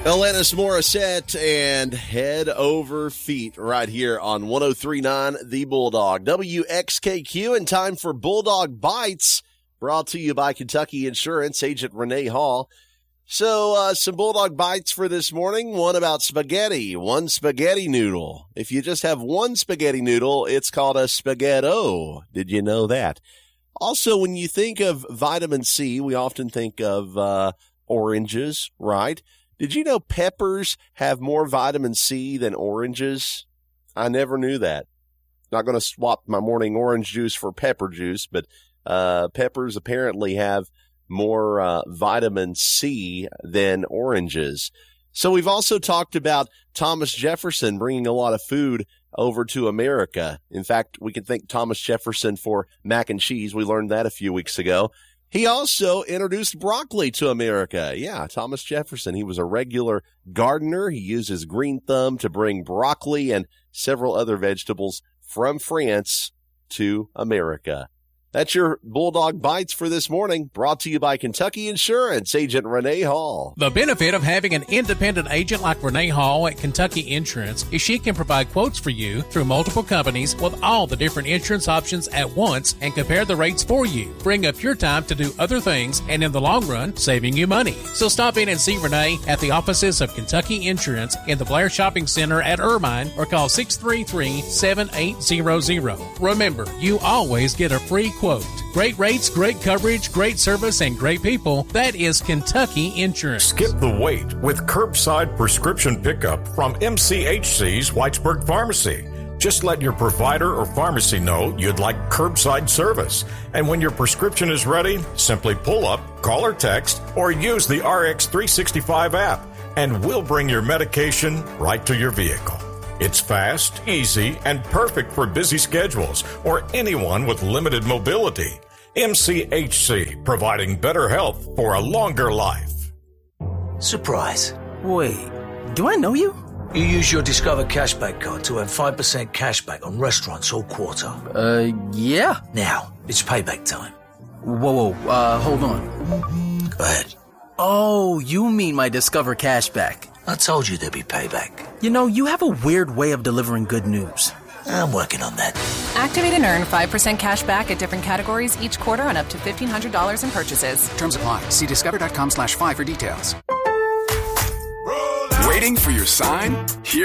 Alanis Morissette and Head Over Feet right here on 103.9 The Bulldog. WXKQ, and time for Bulldog Bites, brought to you by Kentucky Insurance agent Renee Hall. So, some Bulldog Bites for this morning. One about spaghetti, one spaghetti noodle. If you just have one spaghetti noodle, it's called a spaghetto. Did you know that? Also, when you think of vitamin C, we often think of oranges, right? Did you know peppers have more vitamin C than oranges? I never knew that. Not going to swap my morning orange juice for pepper juice, but peppers apparently have more vitamin C than oranges. So we've also talked about Thomas Jefferson bringing a lot of food over to America. In fact, we can thank Thomas Jefferson for mac and cheese. We learned that a few weeks ago. He also introduced broccoli to America. Yeah, Thomas Jefferson. He was a regular gardener. He used his green thumb to bring broccoli and several other vegetables from France to America. That's your Bulldog Bites for this morning, brought to you by Kentucky Insurance agent Renee Hall. The benefit of having an independent agent like Renee Hall at Kentucky Insurance is she can provide quotes for you through multiple companies with all the different insurance options at once and compare the rates for you, freeing up your time to do other things and in the long run, saving you money. So stop in and see Renee at the offices of Kentucky Insurance in the Blair Shopping Center at Irvine or call 633-7800. Remember, you always get a free quote. Great rates, great coverage, great service, and great people. That is Kentucky Insurance. Skip the wait with curbside prescription pickup from MCHC's Whitesburg Pharmacy. Just let your provider or pharmacy know you'd like curbside service. And when your prescription is ready, simply pull up, call or text, or use the RX365 app, and we'll bring your medication right to your vehicle. It's fast, easy, and perfect for busy schedules or anyone with limited mobility. MCHC, providing better health for a longer life. Surprise. Wait, do I know you? You use your Discover Cashback card to earn 5% cashback on restaurants all quarter. Yeah. Now, it's payback time. Whoa, hold on. Go ahead. Oh, you mean my Discover Cashback. I told you there'd be payback. You know, you have a weird way of delivering good news. I'm working on that. Activate and earn 5% cash back at different categories each quarter on up to $1,500 in purchases. Terms apply. See discover.com/5 for details. Waiting for your sign? Here